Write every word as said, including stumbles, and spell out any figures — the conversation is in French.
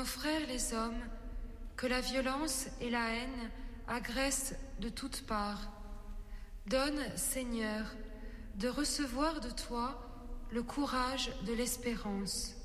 nos frères les hommes, que la violence et la haine agressent de toutes parts. Donne, Seigneur, de recevoir de toi le courage de l'espérance.